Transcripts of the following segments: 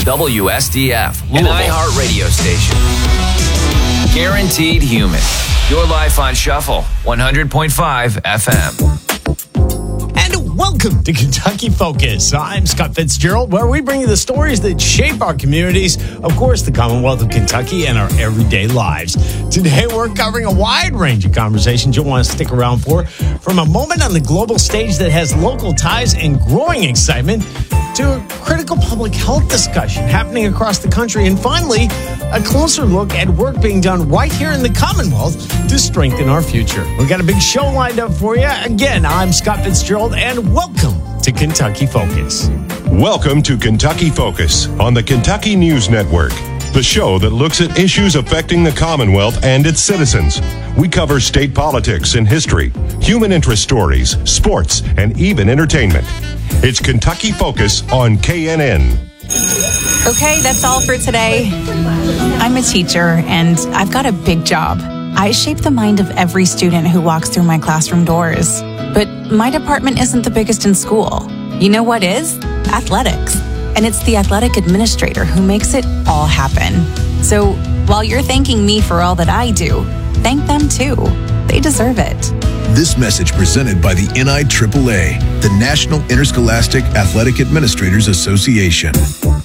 WSDF, an iHeart radio station. Guaranteed human. Your life on Shuffle, 100.5 FM. And welcome to Kentucky Focus. I'm Scott Fitzgerald, where we bring you the stories that shape our communities, of course, the Commonwealth of Kentucky, and our everyday lives. Today, we're covering a wide range of conversations you'll want to stick around for, from a moment on the global stage that has local ties and growing excitement to a critical public health discussion happening across the country, and finally, a closer look at work being done right here in the Commonwealth to strengthen our future. We've got a big show lined up for you. Again, I'm Scott Fitzgerald, and welcome to Kentucky Focus. Welcome to Kentucky Focus on the Kentucky News Network, the show that looks at issues affecting the Commonwealth and its citizens. We cover state politics and history, human interest stories, sports, and even entertainment. It's Kentucky Focus on KNN. Okay, that's all for today. I'm a teacher, and I've got a big job. I shape the mind of every student who walks through my classroom doors. But my department isn't the biggest in school. You know what is? Athletics. And it's the athletic administrator who makes it all happen. So while you're thanking me for all that I do, thank them too. They deserve it. This message presented by the NIAAA, the National Interscholastic Athletic Administrators Association.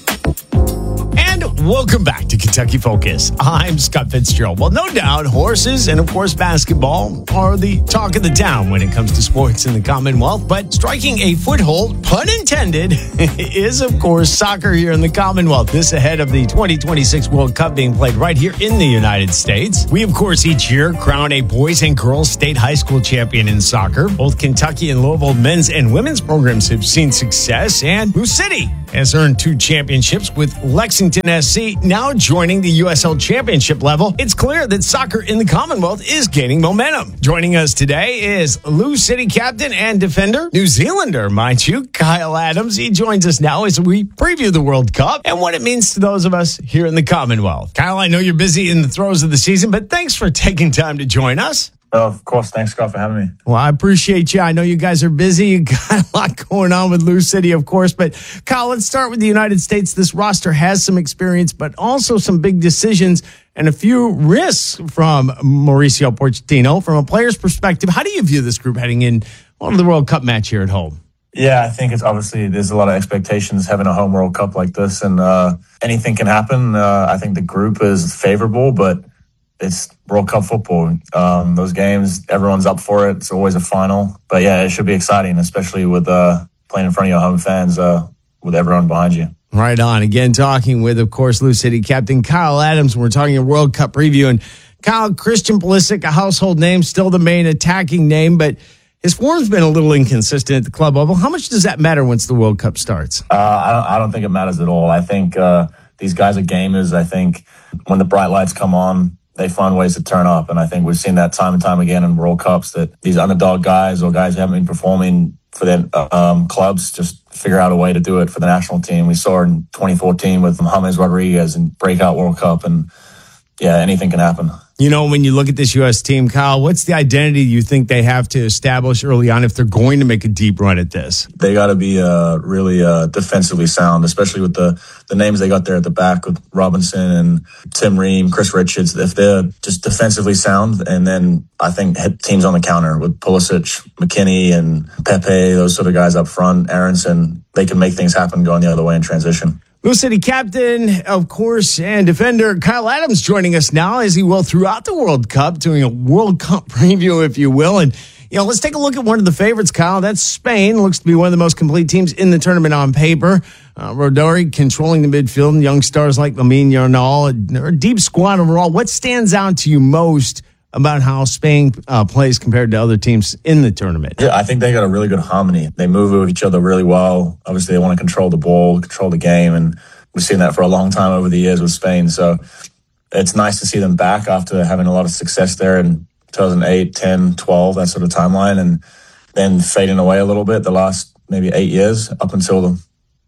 And welcome back to Kentucky Focus. I'm Scott Fitzgerald. Well, no doubt, horses and, of course, basketball are the talk of the town when it comes to sports in the Commonwealth. But striking a foothold, pun intended, is, of course, soccer here in the Commonwealth. This ahead of the 2026 World Cup being played right here in the United States. We, of course, each year crown a boys and girls state high school champion in soccer. Both Kentucky and Louisville men's and women's programs have seen success, and Sioux City has earned 2 championships, with Lexington SC now joining the USL Championship level. It's clear that soccer in the Commonwealth is gaining momentum. Joining us today is Lou City captain and defender, New Zealander, mind you, Kyle Adams. He joins us now as we preview the World Cup and what it means to those of us here in the Commonwealth. Kyle, I know you're busy in the throes of the season, but thanks for taking time to join us. Of course. Thanks, Scott, for having me. Well, I appreciate you. I know you guys are busy. You got a lot going on with Lou City, of course. But, Kyle, let's start with the United States. This roster has some experience, but also some big decisions and a few risks from Mauricio Pochettino. From a player's perspective, how do you view this group heading in on the World Cup match here at home? Yeah, I think it's obviously there's a lot of expectations having a home World Cup like this, and anything can happen. I think the group is favorable, but it's World Cup football. Those games, everyone's up for it. It's always a final. But yeah, it should be exciting, especially with playing in front of your home fans with everyone behind you. Right on. Again, talking with, of course, Lou City captain Kyle Adams. We're talking a World Cup preview. And Kyle, Christian Pulisic, a household name, still the main attacking name, but his form's been a little inconsistent at the club level. How much does that matter once the World Cup starts? I don't think it matters at all. I think these guys are gamers. I think when the bright lights come on, they find ways to turn up. And I think we've seen that time and time again in World Cups, that these underdog guys or guys who haven't been performing for their clubs just figure out a way to do it for the national team. We saw in 2014 with James Rodriguez in breakout World Cup. And yeah, anything can happen. You know, when you look at this U.S. team, Kyle, what's the identity you think they have to establish early on if they're going to make a deep run at this? They got to be really defensively sound, especially with the names they got there at the back with Robinson and Tim Ream, Chris Richards. If they're just defensively sound, and then I think hit teams on the counter with Pulisic, McKinney, and Pepe, those sort of guys up front, Aronson, they can make things happen going the other way in transition. Lou City captain, of course, and defender Kyle Adams joining us now, as he will throughout the World Cup, doing a World Cup preview, if you will. And, you know, let's take a look at one of the favorites, Kyle. That's Spain. Looks to be one of the most complete teams in the tournament on paper. Rodri controlling the midfield, and young stars like Lamine Yamal, a deep squad overall. What stands out to you most about how Spain plays compared to other teams in the tournament? Yeah, I think they got a really good harmony. They move with each other really well. Obviously, they want to control the ball, control the game, and we've seen that for a long time over the years with Spain. So it's nice to see them back after having a lot of success there in 2008, 10, 12, that sort of timeline, and then fading away a little bit the last maybe 8 years up until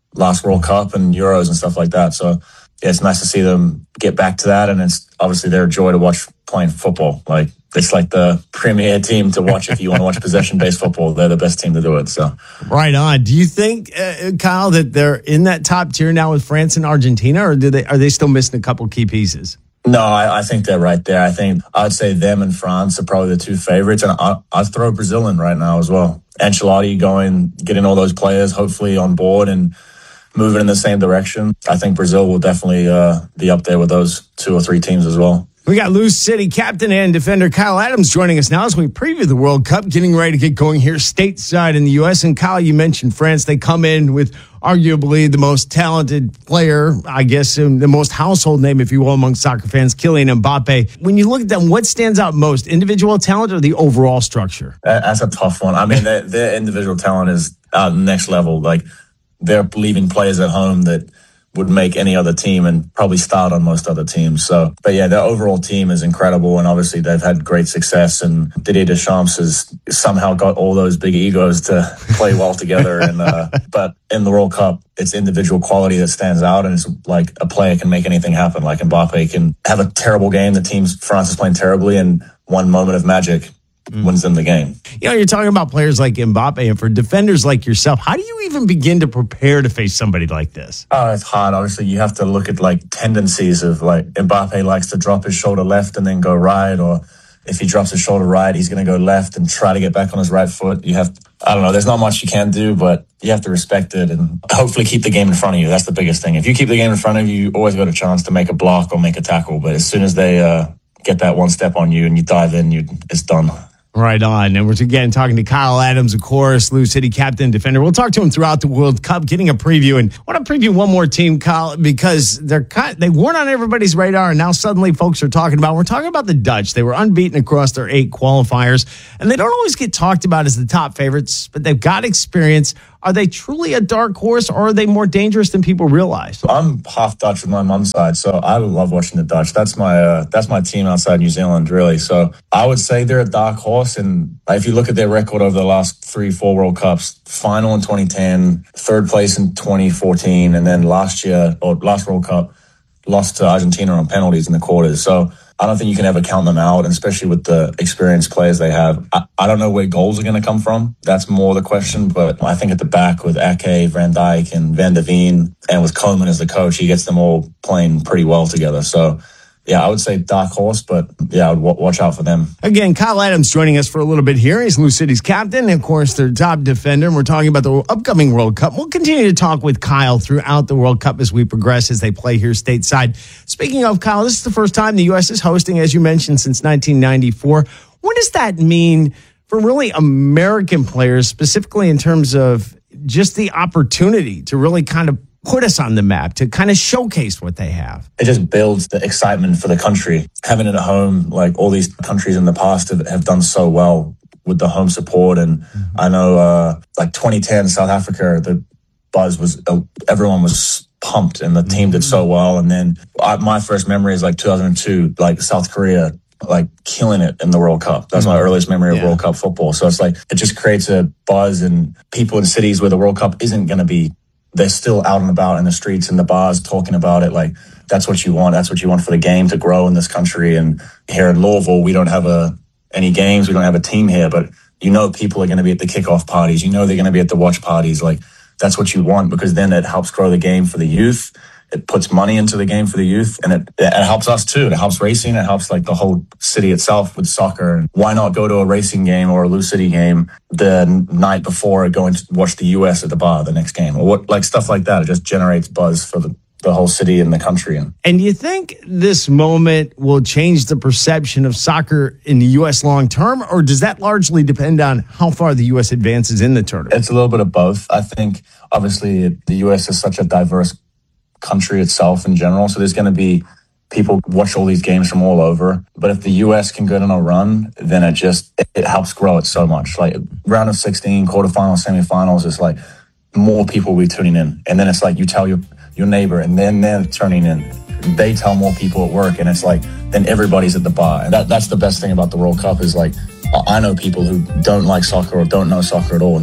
last World Cup and Euros and stuff like that. So yeah, it's nice to see them get back to that. And it's obviously their joy to watch playing football. Like, it's like the premier team to watch if you want to watch possession-based football. They're the best team to do it. So, right on. Do you think, Kyle, that they're in that top tier now with France and Argentina, or are they still missing a couple key pieces? No, I think they're right there. I think I'd say them and France are probably the two favorites, and I'd throw Brazil in right now as well. Ancelotti getting all those players hopefully on board and moving in the same direction. I think Brazil will definitely be up there with those 2 or 3 teams as well. We got Lou City captain and defender Kyle Adams joining us now as we preview the World Cup, getting ready to get going here stateside in the U.S. And Kyle, you mentioned France. They come in with arguably the most talented player, I guess, the most household name, if you will, among soccer fans, Kylian Mbappe. When you look at them, what stands out most, individual talent or the overall structure? That's a tough one. I mean, their individual talent is next level. Like, they're leaving players at home that would make any other team and probably start on most other teams. So, but yeah, their overall team is incredible, and obviously they've had great success, and Didier Deschamps has somehow got all those big egos to play well together. And but in the World Cup, it's individual quality that stands out, and it's like a player can make anything happen. Like, Mbappe can have a terrible game, France is playing terribly, and one moment of magic wins them the game. You know, you're talking about players like Mbappe, and for defenders like yourself, how do you even begin to prepare to face somebody like this? Oh, it's hard. Obviously, you have to look at like tendencies of like Mbappe likes to drop his shoulder left and then go right, or if he drops his shoulder right, he's going to go left and try to get back on his right foot. I don't know, there's not much you can do, but you have to respect it and hopefully keep the game in front of you. That's the biggest thing. If you keep the game in front of you, you always got a chance to make a block or make a tackle. But as soon as they get that one step on you and you dive in, it's done. Right on. And we're again talking to Kyle Adams, of course, Lou City captain, defender. We'll talk to him throughout the World Cup, getting a preview. And I want to preview one more team, Kyle, because they weren't on everybody's radar, and now suddenly folks are talking about. We're talking about the Dutch. They were unbeaten across their 8 qualifiers, and they don't always get talked about as the top favorites, but they've got experience. Are they truly a dark horse, or are they more dangerous than people realize? I'm half Dutch with my mom's side, so I love watching the Dutch. That's my team outside New Zealand, really. So I would say they're a dark horse, and if you look at their record over the last 3-4 World Cups, final in 2010, third place in 2014, and then last World Cup, lost to Argentina on penalties in the quarters. So I don't think you can ever count them out, and especially with the experienced players they have. I don't know where goals are going to come from. That's more the question. But I think at the back with Ake, Van Dijk, and Van de Ven, and with Koeman as the coach, he gets them all playing pretty well together. So, yeah, I would say dark horse, but yeah, I would watch out for them. Again, Kyle Adams joining us for a little bit here. He's Lou City's captain, and of course, their top defender. And we're talking about the upcoming World Cup. We'll continue to talk with Kyle throughout the World Cup as we progress, as they play here stateside. Speaking of Kyle, this is the first time the U.S. is hosting, as you mentioned, since 1994. What does that mean for really American players, specifically in terms of just the opportunity to really kind of put us on the map, to kind of showcase what they have? It just builds the excitement for the country. Having it at home, like all these countries in the past have done so well with the home support. And I know like 2010 South Africa, the buzz was, everyone was pumped and the team did so well. And then my first memory is like 2002, like South Korea, like killing it in the World Cup. That's my earliest memory of World Cup football. So it's like, it just creates a buzz, and people in cities where the World Cup isn't going to be, they're still out and about in the streets and the bars talking about it. Like, that's what you want. That's what you want for the game to grow in this country. And here in Louisville, we don't have any games. We don't have a team here, but people are going to be at the kickoff parties. They're going to be at the watch parties. Like, that's what you want, because then it helps grow the game for the youth. It puts money into the game for the youth, and it helps us too. It helps racing. It helps like the whole city itself with soccer. And why not go to a racing game or a Lou City game the night before going to watch the U.S. at the bar the next game, or what, like stuff like that. It just generates buzz for the whole city and the country. And do you think this moment will change the perception of soccer in the U.S. long term, or does that largely depend on how far the U.S. advances in the tournament? It's a little bit of both. I think obviously the U.S. is such a diverse country itself in general, so there's going to be people watch all these games from all over. But if the U.S. can go on a run, then it helps grow it so much. Like round of 16, quarterfinals, semifinals, it's like more people will be tuning in, and then it's like you tell your neighbor, and then they're turning in. They tell more people at work, and it's like then everybody's at the bar. And that's the best thing about the World Cup is like I know people who don't like soccer or don't know soccer at all, and they're like,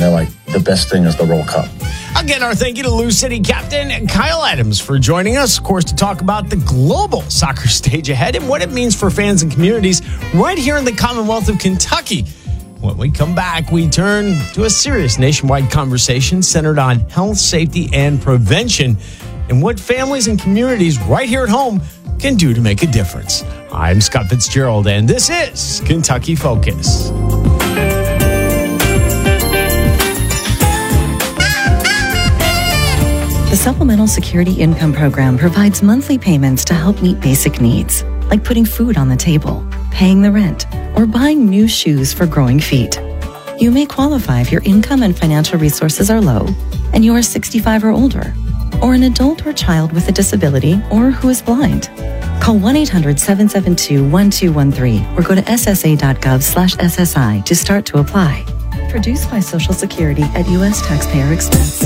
the best thing is the World Cup. Again, our thank you to Lou City Captain Kyle Adams for joining us, of course, to talk about the global soccer stage ahead and what it means for fans and communities right here in the Commonwealth of Kentucky. When we come back, we turn to a serious nationwide conversation centered on health, safety, and prevention, and what families and communities right here at home can do to make a difference. I'm Scott Fitzgerald, and this is Kentucky Focus. The Supplemental Security Income Program provides monthly payments to help meet basic needs, like putting food on the table, paying the rent, or buying new shoes for growing feet. You may qualify if your income and financial resources are low and you are 65 or older, or an adult or child with a disability or who is blind. Call 1-800-772-1213 or go to ssa.gov/SSI to start to apply. Produced by Social Security at U.S. taxpayer expense.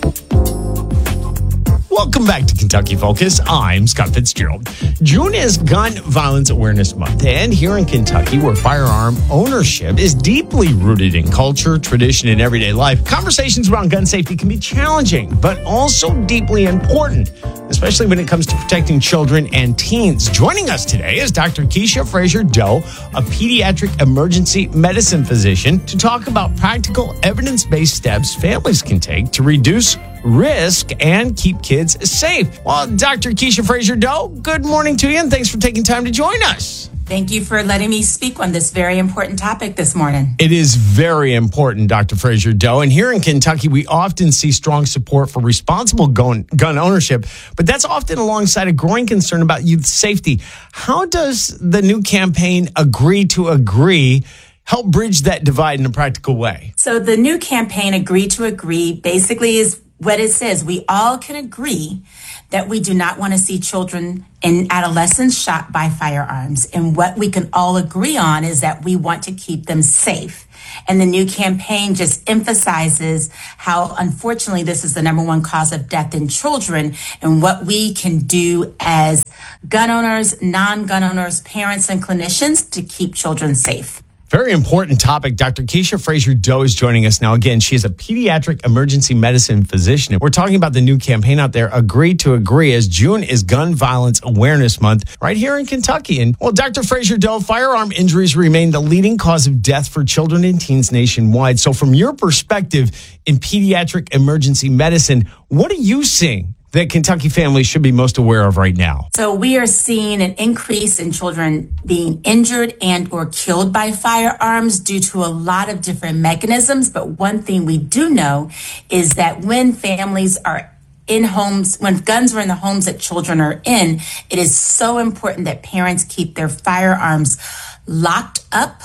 Welcome back to Kentucky Focus. I'm Scott Fitzgerald. June is Gun Violence Awareness Month, and here in Kentucky, where firearm ownership is deeply rooted in culture, tradition, and everyday life, conversations around gun safety can be challenging, but also deeply important, especially when it comes to protecting children and teens. Joining us today is Dr. Keisha Frazier-Doe, a pediatric emergency medicine physician, to talk about practical, evidence-based steps families can take to reduce risk and keep kids safe. Well, Dr. Keisha Frazier-Doe, good morning to you, and thanks for taking time to join us. Thank you for letting me speak on this very important topic this morning. It is very important, Dr. Frazier-Doe. And here in Kentucky, we often see strong support for responsible gun ownership, but that's often alongside a growing concern about youth safety. How does the new campaign Agree to Agree help bridge that divide in a practical way? So the new campaign Agree to Agree basically is what it says. We all can agree that we do not want to see children and adolescents shot by firearms. And what we can all agree on is that we want to keep them safe. And the new campaign just emphasizes how, unfortunately, this is the number one cause of death in children, and what we can do as gun owners, non-gun owners, parents, and clinicians to keep children safe. Very important topic. Dr. Keisha Frazier-Doe is joining us now. Again, she is a pediatric emergency medicine physician. We're talking about the new campaign out there, Agree to Agree, as June is Gun Violence Awareness Month right here in Kentucky. And, well, Dr. Frazier-Doe, firearm injuries remain the leading cause of death for children and teens nationwide. So from your perspective in pediatric emergency medicine, what are you seeing that Kentucky families should be most aware of right now? So we are seeing an increase in children being injured and or killed by firearms due to a lot of different mechanisms. But one thing we do know is that when families are in homes, when guns are in the homes that children are in, it is so important that parents keep their firearms locked up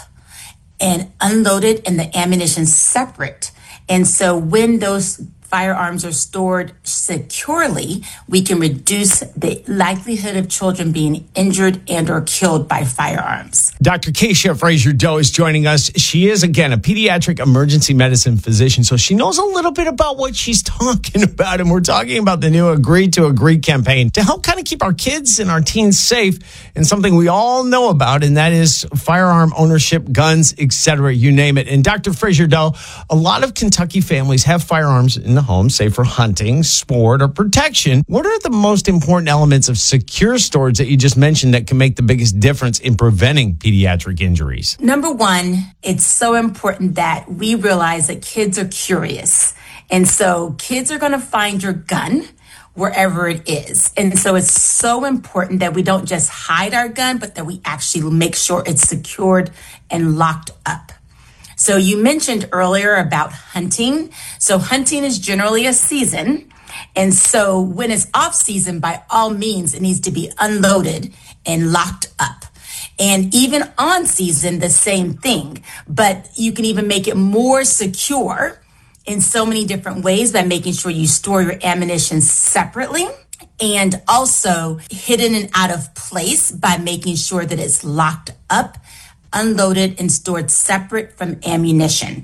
and unloaded and the ammunition separate. And so when those firearms are stored securely, we can reduce the likelihood of children being injured and or killed by firearms. Dr. Keisha Frazier-Doe is joining us. She is, again, a pediatric emergency medicine physician, so she knows a little bit about what she's talking about. And we're talking about the new Agree to Agree campaign to help kind of keep our kids and our teens safe, and something we all know about, and that is firearm ownership, guns, etc., you name it. And Dr. Frazier-Doe, a lot of Kentucky families have firearms in the home, say for hunting, sport, or protection. What are the most important elements of secure storage that you just mentioned that can make the biggest difference in preventing pediatric injuries? Number one, it's so important that we realize that kids are curious. And so kids are going to find your gun wherever it is. And so it's so important that we don't just hide our gun, but that we actually make sure it's secured and locked up. So you mentioned earlier about hunting. So hunting is generally a season. And so when it's off season, by all means, it needs to be unloaded and locked up. And even on season, the same thing. But you can even make it more secure in so many different ways by making sure you store your ammunition separately, and also hidden and out of place by making sure that it's locked up, unloaded, and stored separate from ammunition.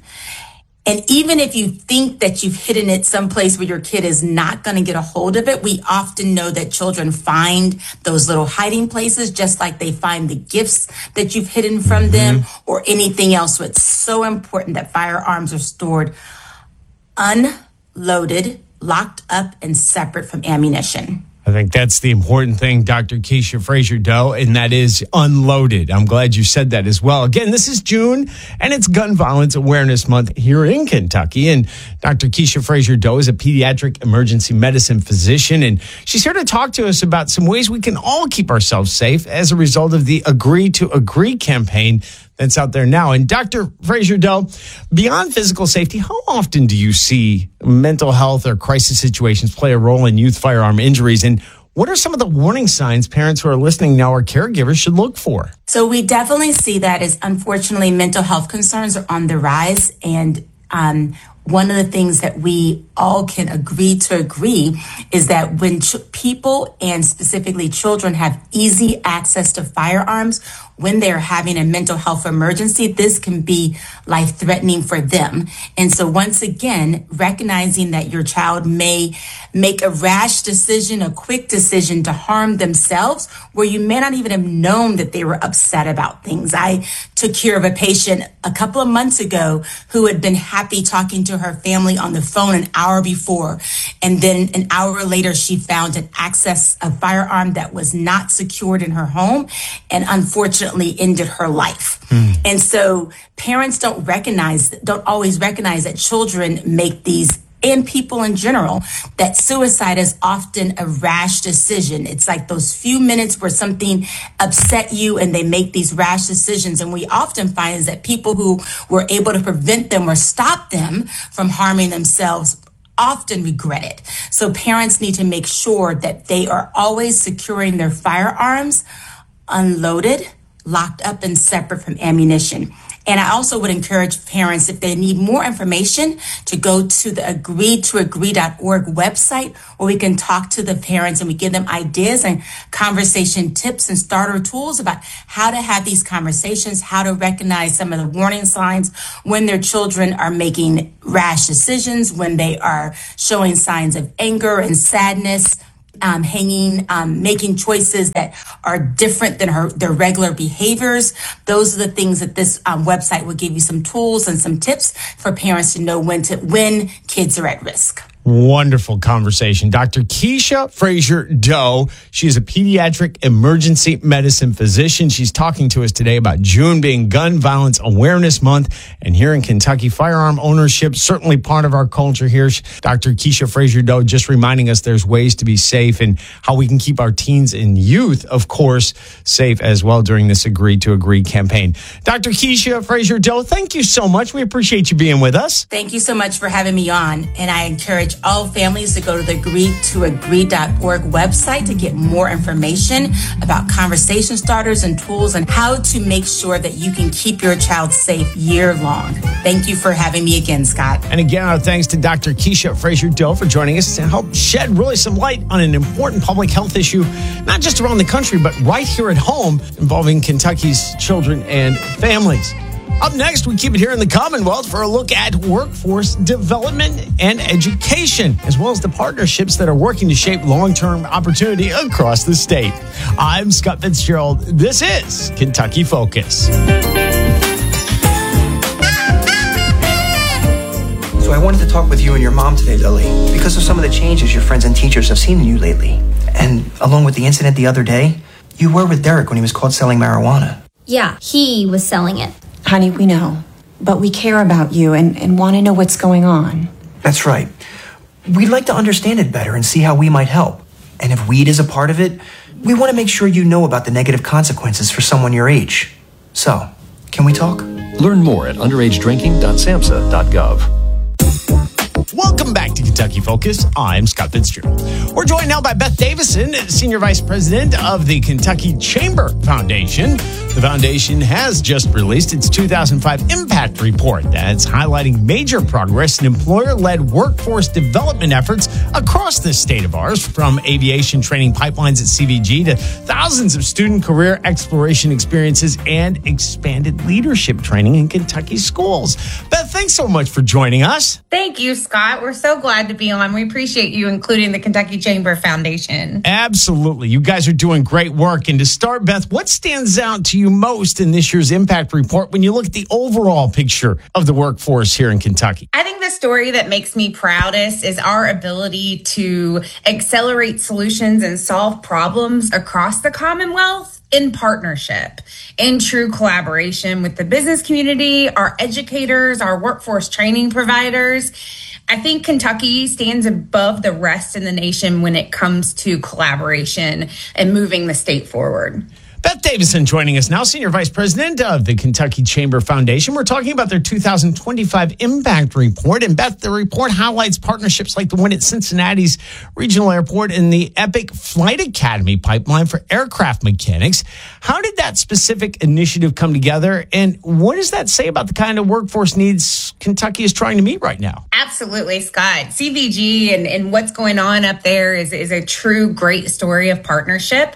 And even if you think that you've hidden it someplace where your kid is not going to get a hold of it, we often know that children find those little hiding places, just like they find the gifts that you've hidden from them or anything else. So it's so important that firearms are stored unloaded, locked up, and separate from ammunition. I think that's the important thing, Dr. Keisha Frazier-Doe, and that is unloaded. I'm glad you said that as well. Again, this is June, and it's Gun Violence Awareness Month here in Kentucky. And Dr. Keisha Frazier-Doe is a pediatric emergency medicine physician, and she's here to talk to us about some ways we can all keep ourselves safe as a result of the Agree to Agree campaign that's out there now. And Dr. Frazier-Doe, beyond physical safety, how often do you see mental health or crisis situations play a role in youth firearm injuries? And what are some of the warning signs parents who are listening now or caregivers should look for? So we definitely see that as, unfortunately, mental health concerns are on the rise. And one of the things that we all can agree is that when people, and specifically children, have easy access to firearms, when they're having a mental health emergency, this can be life-threatening for them. And so once again, recognizing that your child may make a rash decision, a quick decision to harm themselves, where you may not even have known that they were upset about things. I took care of a patient a couple of months ago who had been happy talking to her family on the phone an hour before. And then an hour later, she found a firearm that was not secured in her home, and unfortunately ended her life. And so parents don't always recognize that children make these, and people in general, that suicide is often a rash decision. It's like those few minutes where something upset you and they make these rash decisions. And we often find is that people who were able to prevent them or stop them from harming themselves often regret it. So parents need to make sure that they are always securing their firearms unloaded, locked up, and separate from ammunition. And I also would encourage parents, if they need more information, to go to the agreetoagree.org website, where we can talk to the parents and we give them ideas and conversation tips and starter tools about how to have these conversations, how to recognize some of the warning signs when their children are making rash decisions, when they are showing signs of anger and sadness, making choices that are different than their regular behaviors. Those are the things that this website will give you some tools and some tips for parents to know when kids are at risk. Wonderful conversation. Dr. Keisha Frazier-Doe. She's a pediatric emergency medicine physician. She's talking to us today about June being Gun Violence Awareness Month. And here in Kentucky, firearm ownership, certainly part of our culture here. Dr. Keisha Frazier-Doe just reminding us there's ways to be safe and how we can keep our teens and youth, of course, safe as well during this Agree to Agree campaign. Dr. Keisha Frazier-Doe, thank you so much. We appreciate you being with us. Thank you so much for having me on. And I encourage all families to go to the agreetoagree.org website to get more information about conversation starters and tools and how to make sure that you can keep your child safe year long. Thank you for having me again, Scott. And again, our thanks to Dr. Keisha Frazier-Doe for joining us to help shed really some light on an important public health issue, not just around the country, but right here at home, involving Kentucky's children and families. Up next, we keep it here in the Commonwealth for a look at workforce development and education, as well as the partnerships that are working to shape long-term opportunity across the state. I'm Scott Fitzgerald. This is Kentucky Focus. So I wanted to talk with you and your mom today, Lily, because of some of the changes your friends and teachers have seen in you lately. And along with the incident the other day, you were with Derek when he was caught selling marijuana. Yeah, he was selling it. Honey, we know, but we care about you and want to know what's going on. That's right. We'd like to understand it better and see how we might help. And if weed is a part of it, we want to make sure you know about the negative consequences for someone your age. So, can we talk? Learn more at underagedrinking.samhsa.gov. Welcome back to Kentucky Focus. I'm Scott Fitzgerald. We're joined now by Beth Davison, Senior Vice President of the Kentucky Chamber Foundation. The foundation has just released its 2005 Impact Report that's highlighting major progress in employer-led workforce development efforts across this state of ours, from aviation training pipelines at CVG to thousands of student career exploration experiences and expanded leadership training in Kentucky schools. Beth, thanks so much for joining us. Thank you, Scott. Scott. We're so glad to be on. We appreciate you including the Kentucky Chamber Foundation. Absolutely. You guys are doing great work. And to start, Beth, what stands out to you most in this year's Impact Report when you look at the overall picture of the workforce here in Kentucky? I think the story that makes me proudest is our ability to accelerate solutions and solve problems across the Commonwealth in partnership, in true collaboration with the business community, our educators, our workforce training providers. I think Kentucky stands above the rest in the nation when it comes to collaboration and moving the state forward. Beth Davison joining us now, Senior Vice President of the Kentucky Chamber Foundation. We're talking about their 2025 Impact Report. And Beth, the report highlights partnerships like the one at Cincinnati's Regional Airport and the EPIC Flight Academy pipeline for aircraft mechanics. How did that specific initiative come together? And what does that say about the kind of workforce needs Kentucky is trying to meet right now? Absolutely, Scott. CVG and what's going on up there is a true great story of partnership.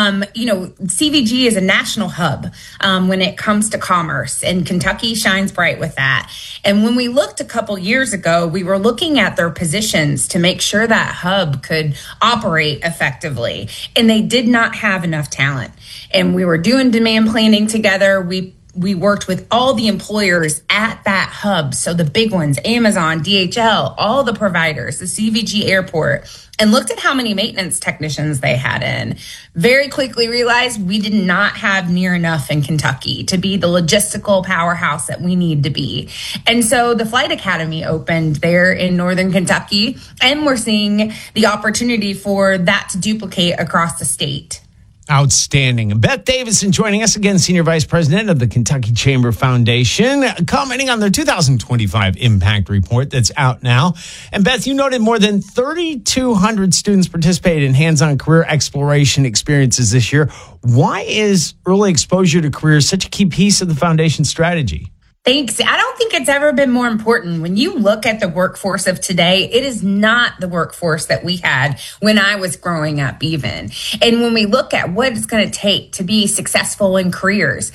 CVG is a national hub when it comes to commerce, and Kentucky shines bright with that. And when we looked a couple years ago, we were looking at their positions to make sure that hub could operate effectively, and they did not have enough talent. And we were doing demand planning together. We worked with all the employers at that hub. So the big ones, Amazon, DHL, all the providers, the CVG airport, and looked at how many maintenance technicians they had in. Very quickly realized we did not have near enough in Kentucky to be the logistical powerhouse that we need to be. And so the Flight Academy opened there in Northern Kentucky, and we're seeing the opportunity for that to duplicate across the state. Outstanding. Beth Davison joining us again, Senior Vice President of the Kentucky Chamber Foundation, commenting on their 2025 Impact Report that's out now. And Beth, you noted more than 3,200 students participated in hands-on career exploration experiences this year. Why is early exposure to careers such a key piece of the foundation strategy? Thanks. I don't think it's ever been more important. When you look at the workforce of today, it is not the workforce that we had when I was growing up even. And when we look at what it's going to take to be successful in careers,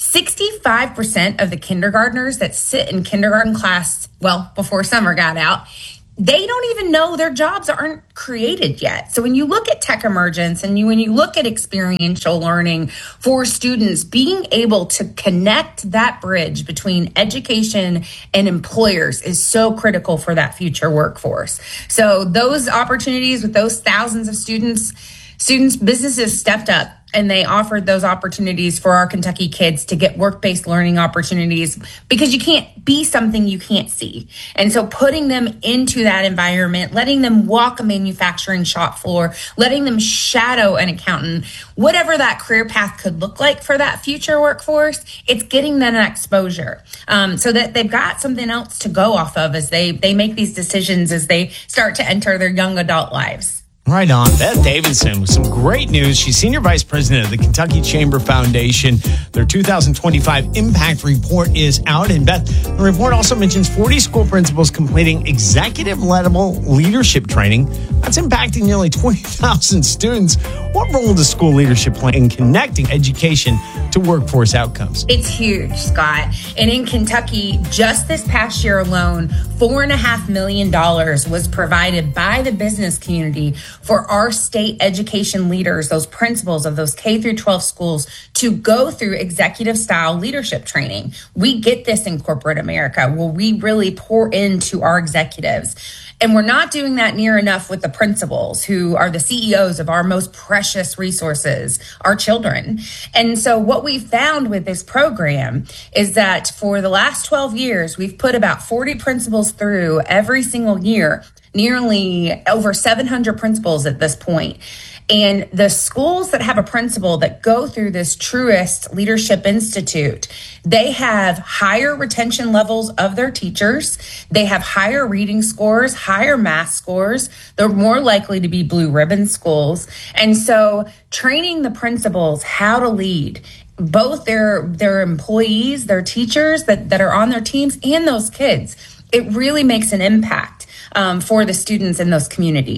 65% of the kindergartners that sit in kindergarten class, before summer got out, they don't even know their jobs aren't created yet. So when you look at tech emergence and when you look at experiential learning for students, being able to connect that bridge between education and employers is so critical for that future workforce. So those opportunities with those thousands of students, businesses stepped up and they offered those opportunities for our Kentucky kids to get work-based learning opportunities, because you can't be something you can't see. And so putting them into that environment, letting them walk a manufacturing shop floor, letting them shadow an accountant, whatever that career path could look like for that future workforce, it's getting them an exposure so that they've got something else to go off of as they make these decisions as they start to enter their young adult lives. Right on. Beth Davison with some great news. She's Senior Vice President of the Kentucky Chamber Foundation. Their 2025 Impact Report is out. And Beth, the report also mentions 40 school principals completing executive-level leadership training. That's impacting nearly 20,000 students. What role does school leadership play in connecting education to workforce outcomes? It's huge, Scott. And in Kentucky, just this past year alone, $4.5 million was provided by the business community for our state education leaders, those principals of those K through 12 schools, to go through executive style leadership training. We get this in corporate America where we really pour into our executives. And we're not doing that near enough with the principals, who are the CEOs of our most precious resources, our children. And so what we found with this program is that for the last 12 years, we've put about 40 principals through every single year, nearly over 700 principals at this point. And the schools that have a principal that go through this Truist Leadership Institute, they have higher retention levels of their teachers. They have higher reading scores, higher math scores. They're more likely to be blue ribbon schools. And so training the principals how to lead, both their employees, their teachers that are on their teams, and those kids, it really makes an impact for the students in those communities.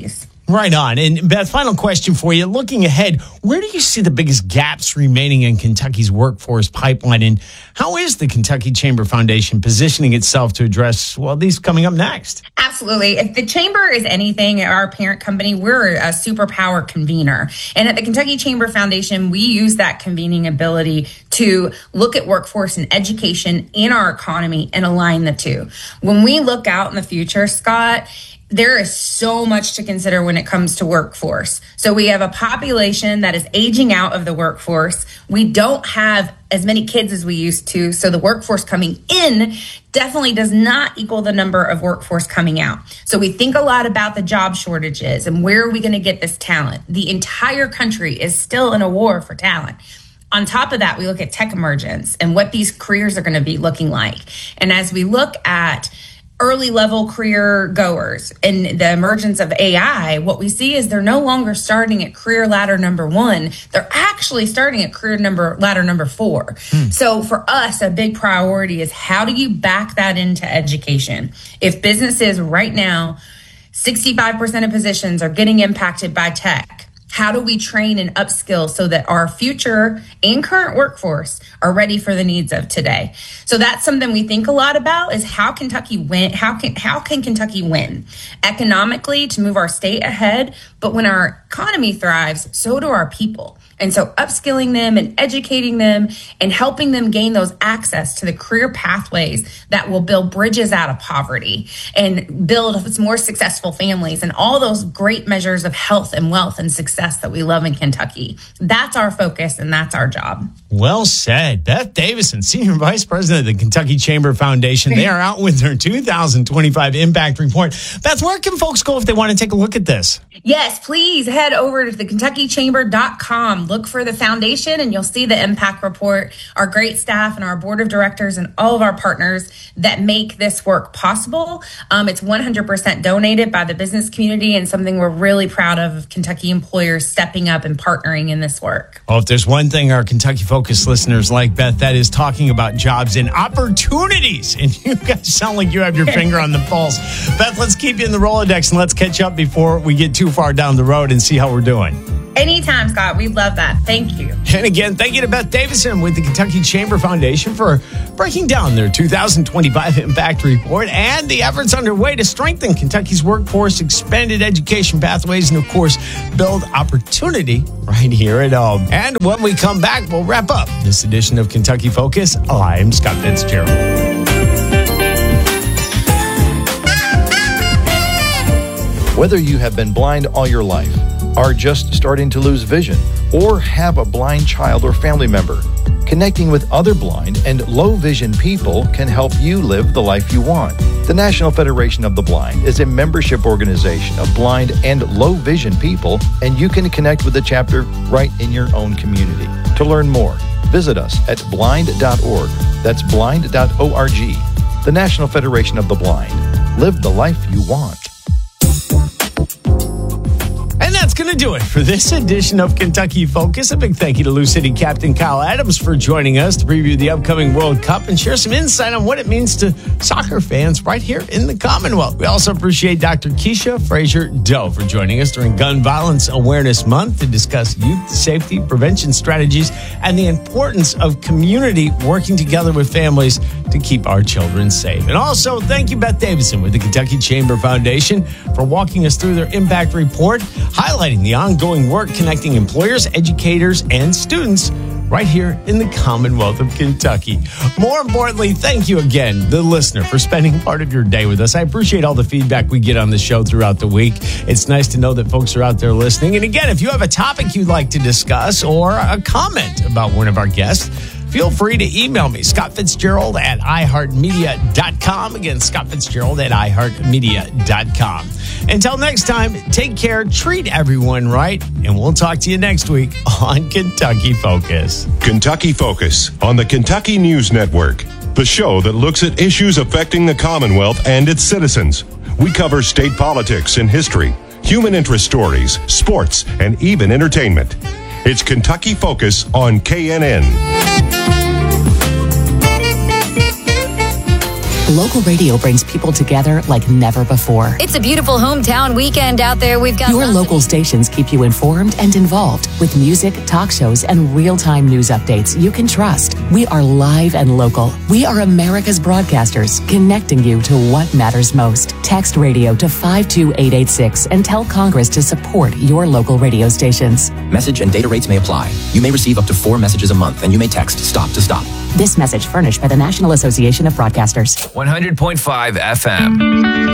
Right on. And Beth, final question for you. Looking ahead, where do you see the biggest gaps remaining in Kentucky's workforce pipeline? And how is the Kentucky Chamber Foundation positioning itself to address, well, these coming up next? Absolutely. If the Chamber is anything, our parent company, we're a superpower convener. And at the Kentucky Chamber Foundation, we use that convening ability to look at workforce and education in our economy and align the two. When we look out in the future, Scott, there is so much to consider when it comes to workforce. So we have a population that is aging out of the workforce. We don't have as many kids as we used to. So the workforce coming in definitely does not equal the number of workforce coming out. So we think a lot about the job shortages and where are we going to get this talent? The entire country is still in a war for talent. On top of that, we look at tech emergence and what these careers are going to be looking like. And as we look at early level career goers and the emergence of AI, what we see is they're no longer starting at career ladder number 1. They're actually starting at ladder number 4. So for us, a big priority is how do you back that into education? If businesses right now, 65% of positions are getting impacted by tech, how do we train and upskill so that our future and current workforce are ready for the needs of today? So that's something we think a lot about is how Kentucky win. How can Kentucky win economically to move our state ahead? But when our economy thrives, so do our people. And so upskilling them and educating them and helping them gain those access to the career pathways that will build bridges out of poverty and build more successful families and all those great measures of health and wealth and success that we love in Kentucky. That's our focus and that's our job. Well said. Beth Davison, Senior Vice President of the Kentucky Chamber Foundation. They are out with their 2025 Impact Report. Beth, where can folks go if they want to take a look at this? Yes, please head over to thekentuckychamber.com. Look for the foundation and you'll see the Impact Report, our great staff and our board of directors and all of our partners that make this work possible. It's 100% donated by the business community and something we're really proud of Kentucky employers stepping up and partnering in this work. Oh, if there's one thing our Kentucky Focus listeners like, Beth, that is talking about jobs and opportunities. And you guys sound like you have your finger on the pulse. Beth, let's keep you in the Rolodex and let's catch up before we get too far down the road and see how we're doing. Anytime, Scott. We'd love that. Thank you. And again, thank you to Beth Davison with the Kentucky Chamber Foundation for breaking down their 2025 Impact Report and the efforts underway to strengthen Kentucky's workforce, expanded education pathways, and, of course, build opportunity right here at home. And when we come back, we'll wrap up this edition of Kentucky Focus. I'm Scott Fitzgerald. Whether you have been blind all your life, are just starting to lose vision, or have a blind child or family member, connecting with other blind and low vision people can help you live the life you want. The National Federation of the Blind is a membership organization of blind and low vision people, and you can connect with the chapter right in your own community. To learn more, visit us at blind.org. That's blind.org. The National Federation of the Blind. Live the life you want. And that's going to do it for this edition of Kentucky Focus. A big thank you to Lou City Captain Kyle Adams for joining us to preview the upcoming World Cup and share some insight on what it means to soccer fans right here in the Commonwealth. We also appreciate Dr. Keisha Frazier-Doe for joining us during Gun Violence Awareness Month to discuss youth safety, prevention strategies, and the importance of community working together with families to keep our children safe. And also, thank you, Beth Davison with the Kentucky Chamber Foundation for walking us through their Impact Report, highlighting the ongoing work connecting employers, educators, and students right here in the Commonwealth of Kentucky. More importantly, thank you again, the listener, for spending part of your day with us. I appreciate all the feedback we get on the show throughout the week. It's nice to know that folks are out there listening. And again, if you have a topic you'd like to discuss or a comment about one of our guests, feel free to email me, Scott Fitzgerald at iHeartMedia.com. Again, Scott Fitzgerald at iHeartMedia.com. Until next time, take care, treat everyone right, and we'll talk to you next week on Kentucky Focus. Kentucky Focus on the Kentucky News Network, the show that looks at issues affecting the Commonwealth and its citizens. We cover state politics and history, human interest stories, sports, and even entertainment. It's Kentucky Focus on KNN. Local radio brings people together like never before. It's a beautiful hometown weekend out there. We've got your local stations keep you informed and involved with music, talk shows, and real-time news updates you can trust. We are live and local. We are America's broadcasters, connecting you to what matters most. Text radio to 52886 and tell Congress to support your local radio stations. Message and data rates may apply. You may receive up to 4 messages a month, and you may text STOP to STOP. This message furnished by the National Association of Broadcasters. 100.5 FM.